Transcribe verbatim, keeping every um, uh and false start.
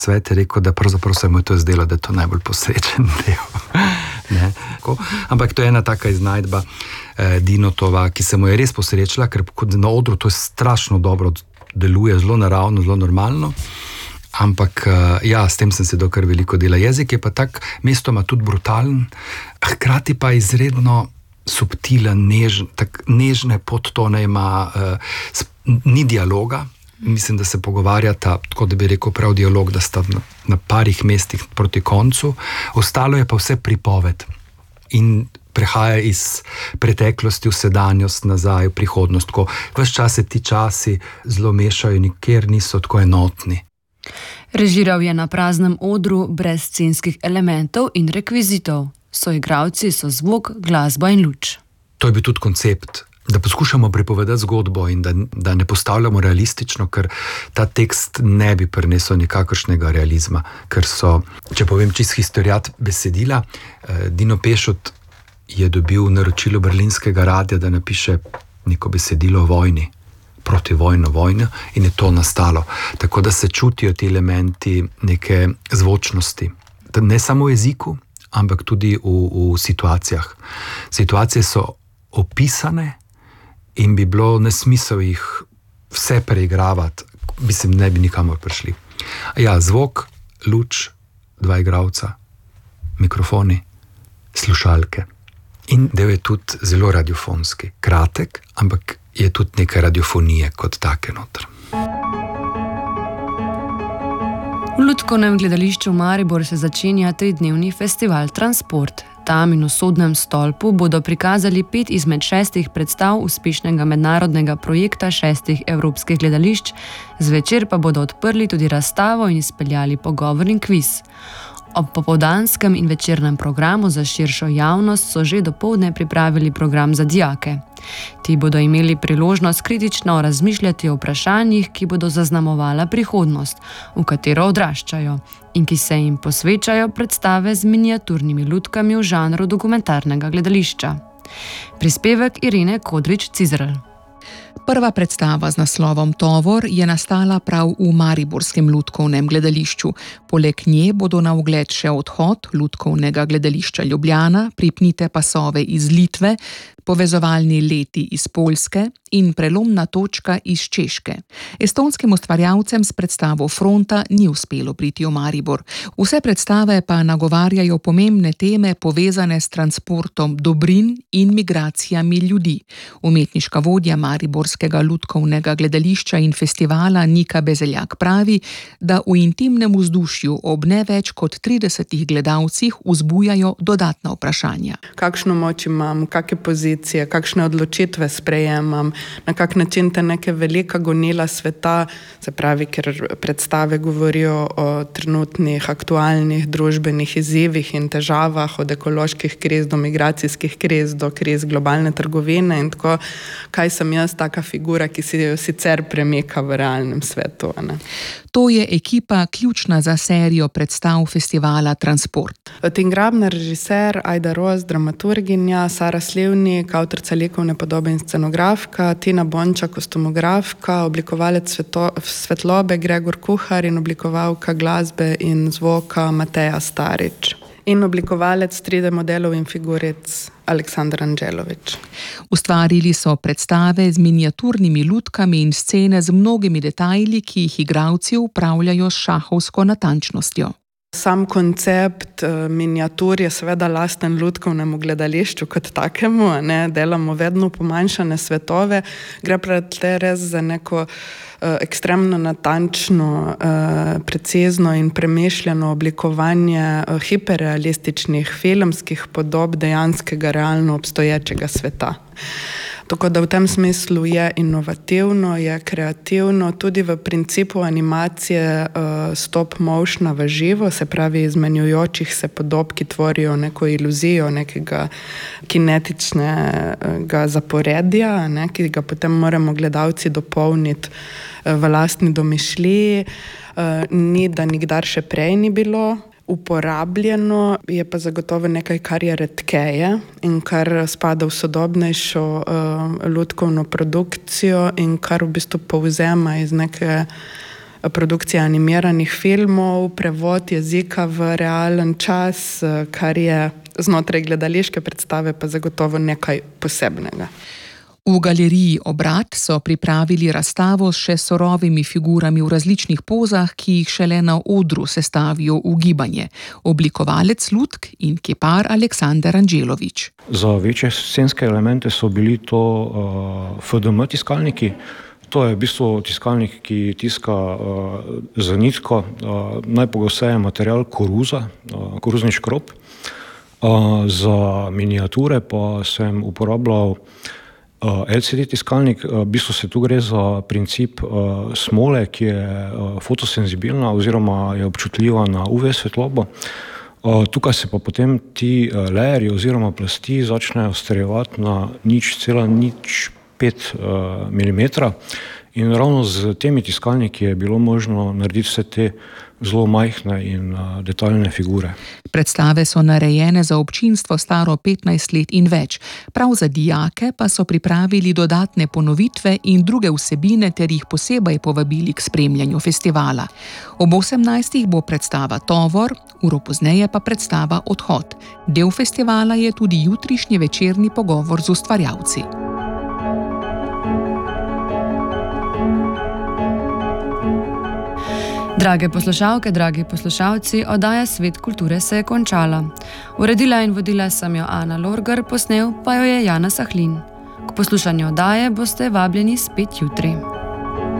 svet je rekel, da pravzaprav se mu je to zdelo, da je to najbolj posrečen del. Ne, ampak to je ena taka iznajdba eh, Dinotova, ki se mu je res posrečila, ker na odru to je strašno dobro deluje, zelo naravno, zelo normalno. Ampak eh, ja, s tem sem se dokaj veliko dela. Jezik je pa tak mestoma tudi brutalen, hkrati pa izredno subtilen, nežn, tak nežne podtone ima, eh, ni dialoga. Mislim, da se pogovarjata, tako da bi rekel prav dialog, da sta na, na parih mestih proti koncu. Ostalo je pa vse pripoved in prehaja iz preteklosti v sedanjost, nazaj v prihodnost. Ko ves čas se ti časi zelo mešajo, nikjer niso tako enotni. Režiral je na praznem odru brez scenskih elementov in rekvizitov. Soigralci so zvok, glasba in luč. To je bil tudi koncept, da poskušamo pripovedati zgodbo in da, da ne postavljamo realistično, ker ta tekst ne bi prinesel nikakršnega realizma. Ker so, če povem čist historiat besedila, Dino Pešut je dobil naročilo berlinskega radia, da napiše neko besedilo o vojni, protivojno vojno, in je to nastalo. Tako da se čutijo ti elementi neke zvočnosti. Ne samo v jeziku, ampak tudi v, v situacijah. Situacije so opisane in bi bilo nesmisel jih vse preigravati, mislim, ne bi nikamor prišli. Ja, zvok, luč, dva igralca, mikrofoni, slušalke. In del je tudi zelo radiofonski. Kratek, ampak je tudi neka radiofonije kot take noter. V Lutkovnem gledališču Maribor se začenja tridnevni festival Transport. Tam in v Sodnem stolpu bodo prikazali pet izmed šestih predstav uspešnega mednarodnega projekta šestih evropskih gledališč, zvečer pa bodo odprli tudi razstavo in izpeljali pogovor in kviz. Ob popoldanskem in večernem programu za širšo javnost so že dopoldne pripravili program za dijake. Ti bodo imeli priložnost kritično razmišljati o vprašanjih, ki bodo zaznamovala prihodnost, v katero odraščajo, in ki se jim posvečajo predstave z miniaturnimi lutkami v žanru dokumentarnega gledališča. Prispevek Irene Kodrič-Cizrl. Prva predstava z naslovom Tovor je nastala prav v mariborskem Lutkovnem gledališču. Poleg nje bodo na ogled še Odhod Lutkovnega gledališča Ljubljana, Pripnite pasove iz Litve, Povezovalni leti iz Poljske in Prelomna točka iz Češke. Estonskim ustvarjalcem s predstavo Fronta ni uspelo priti v Maribor. Vse predstave pa nagovarjajo pomembne teme povezane s transportom dobrin in migracijami ljudi. Umetniška vodja Mariborskega Lutkovnega gledališča in festivala Nika Bezeljak pravi, da v intimnem vzdušju ob ne več kot tridesetih gledalcih vzbujajo dodatna vprašanja. Kakšno moč imam, kakšne pozicije, kakšne odločitve sprejemam, na kak način te neke velika gonila sveta, se pravi, ker predstave govorijo o trenutnih, aktualnih družbenih izzivih in težavah, od ekoloških kriz do migracijskih kriz, do kriz globalne trgovine in tako, kaj sem jaz taka figura, ki si jo sicer premika v realnem svetu. Ne? To je ekipa ključna za serijo predstav festivala Transport. Tin Grabner, režiser, Ajda Roz, dramaturginja, Sara Slivnik, avtorica likovne podobe in scenografka, Tina Bonča, kostumografka, oblikovalec sveto, svetlobe Gregor Kuhar in oblikovalka glasbe in zvoka Mateja Starič. In oblikovalec tri D modelov in figuric Aleksandar Anđelović. Ustvarili so predstave z miniaturnimi lutkami in scene z mnogimi detajli, ki jih igralci upravljajo s šahovsko natančnostjo. Sam koncept miniatur je seveda lasten Lutkovnemu gledališču kot takemu, ne? Delamo vedno pomanjšane svetove, gre res za neko ekstremno natančno, precizno in premišljeno oblikovanje hiperrealističnih filmskih podob dejanskega realno obstoječega sveta. Tako da v tem smislu je inovativno, je kreativno, tudi v principu animacije uh, stop motiona v živo, se pravi izmenjujočih se podob, ki tvorijo neko iluzijo nekega kinetičnega zaporedja, ne, ki ga potem moramo gledalci dopolniti uh, v lastni domišljiji. Uh, ni, da nikdar še prej ni bilo uporabljeno, je pa zagotovo nekaj, kar je redkeje in kar spada v sodobnejšo uh, lutkovno produkcijo in kar v bistvu povzema iz neke produkcija animiranih filmov, prevod jezika v realen čas, kar je znotraj gledališke predstave pa zagotovo nekaj posebnega. V galeriji Obrat so pripravili razstavo s še surovimi figurami v različnih pozah, ki jih šele na odru sestavijo v gibanje. Oblikovalec lutk in kipar Aleksander Anđelović. Za večje scenske elemente so bili to uh, F D M tiskalniki. To je v bistvu tiskalnik, ki tiska uh, z nitko, uh, najpogosteje material koruza, uh, koruzni škrob. Uh, za miniature pa sem uporabljal Uh, L C D tiskalnik. Uh, v bistvu se tu gre za princip uh, smole, ki je uh, fotosenzibilna oziroma je občutljiva na U V svetlobo. Uh, tukaj se pa potem ti uh, layerji oziroma plasti začnejo strjevati na nič cela nič pet uh, milimetra in ravno z temi tiskalniki je bilo možno narediti vse te zelo majhne in uh, detaljne figure. Predstave so narejene za občinstvo staro petnajst let in več. Prav za dijake pa so pripravili dodatne ponovitve in druge vsebine ter jih posebej povabili k spremljanju festivala. Ob osemnajstih bo predstava Tovor, uro pozneje pa predstava Odhod. Del festivala je tudi jutrišnji večerni pogovor z ustvarjalci. Drage poslušalke, dragi poslušalci, oddaja Svet kulture se je končala. Uredila in vodila sem jo Ana Lorgar, posnel pa jo je Jana Sahlin. K poslušanju oddaje boste vabljeni spet jutri.